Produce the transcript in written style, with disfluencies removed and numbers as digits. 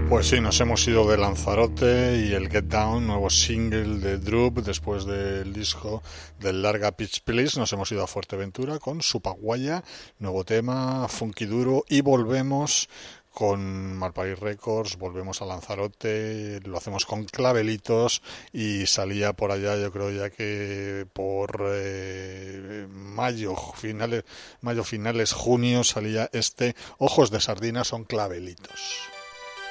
Pues sí, nos hemos ido de Lanzarote y el Get Down, nuevo single de Droop, después del disco del Larga Pitch Please, nos hemos ido a Fuerteventura con Supaguaya, nuevo tema, funky duro, y volvemos con Malpaís Records, volvemos a Lanzarote, lo hacemos con Clavelitos y salía por allá, yo creo ya que por mayo finales, junio salía este Ojos de Sardina son Clavelitos.